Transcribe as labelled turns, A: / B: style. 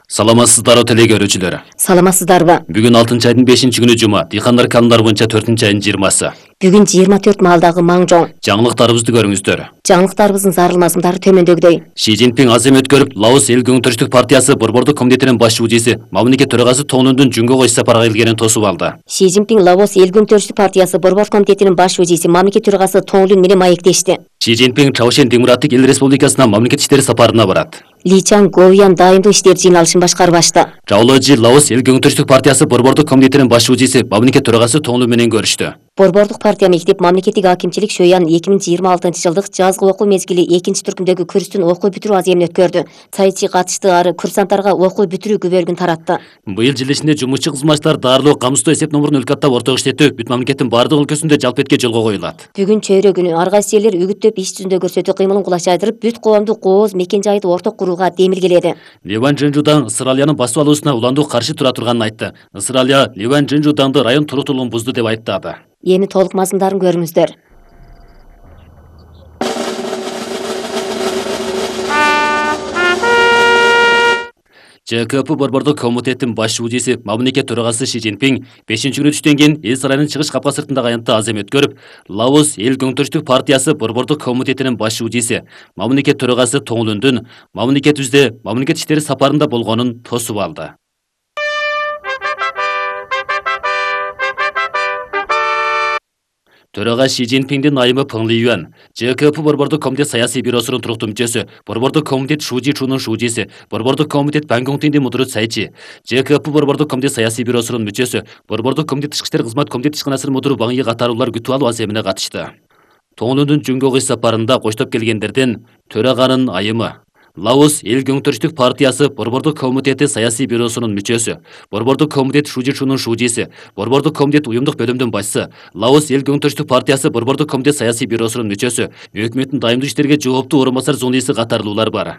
A: Саламатсыздар теле көрүүчүлөр.
B: Саламатсыздарбы?
A: Бүгүн 6 айдын 5 күнү жума. Дыйкандар календар боюнча 4 айдын 20-сы.
B: Бүгүн 24 маалдагы маң жоң.
A: Жаңылыктарыбызды көрүңүздөр.
B: Жаңылыктарыбыздын зарылмасындары төмөндөгүдөй.
A: Ши Цзиньпин азем өткөрүп, Лаос эл көңүтүрүштүк партиясы борбордук комитетинин баш учуусу, мамлекет төрагасы Тоонундун Жүнгөгө иш сапарга келгенин тосуп алды.
B: Ши Цзиньпин Лаос эл көңүтүрүштүк партиясы борбордук комитетинин баш учуусу, мамлекет төрагасы Тоонлун менен маектешти.
A: Ши Цзиньпин Чаошен Демократик эл республикасына мамлекет иштери сапарына барат.
B: Ли Чан Говян дайымдык иштер жыйналышын башкарып ачты.
A: Жаулоожи Лаос эл көңүтүрүштүк партиясы борбордук комитетинин баш учуусу, мамлекет төрагасы Тоонлун менен көрүштү.
B: Борбордук партия мектеп мамлекеттик акимчилик Шөян 2026 жылдык жазгы окуу мезгили 2-түркүмдөгү курстун окуу бүтүрүү аземин өткөрдү. Цайчи катышты ары курсанттарга окуу бүтүрүү күбөлүгүн таратты.
A: Быйыл жыл ичинде жумушчу кызматтар даарылоо, камсыздоо эсеп номурун өлкөттөп ортого иштетүү бүт мамлекеттин бардык өлкөсүндө жалпы эткече жолго коюлат.
B: Бүгүн чөйрө күнү ар кайсы элдер үгүттөп иш жүзүндө көрсөтүү кыймылын кулачайдырып, бүт коомду кооз мекен жайды орток курууга демилгеледи.
A: Ливан Жынжудан Ысыралиянын басып алуусуна уландуу каршы тура турганын айтты. Ысыралия Ливан Жынжуданды район туруктуулугун бузду деп айыптады.
B: Эми толук мазмундарын көрүңүздөр.
A: ЖКП борбордук комитеттин баш учуусу, мамлекет төрагасы Ши Цзиньпин 5-күнү түштөн кийин эл сарайынын чыгыш капка сыртындагы аянтта азем өткөрүп, Лаос эл көңүтүрүштүк партиясы борбордук комитетинин баш учуусу, мамлекет төрагасы Тоонлундун мамлекетибизде мамлекет иштери сапарында болгонун тосуп алды. Төрага Ши Цзиньпиндин айымы Пeng Лiyuan, ЖКП борбордук комитет саясий бюросунун туруктуу мүчөсү, борбордук комитет Шужи Чунун шужису, борбордук комитет Бангонгтиндин мудуру Цайчи, ЖКП борбордук комитет саясий бюросунун мүчөсү, борбордук комитет тышкы иштер кызмат комитет ишканасынын мудуру Ваң Йи катарлуулар күтүп алуу аземине катышты. Тоонундун Жүнгөгө иш сапарында коштоп келгендерден төраганын айымы Лаос эл көңүтүрүштүк партиясы борбордук комитети саясий бюросунун мүчөсү, борбордук комитет Шужи Чунун шужису, борбордук комитет уюмдук бөлүмдүн башчысы, Лаос эл көңүтүрүштүк партиясы борбордук комитет саясий бюросунун мүчөсү, өкмөттүн дайымдык иштерге жооптуу орун басар журналисти катарлуулар бар.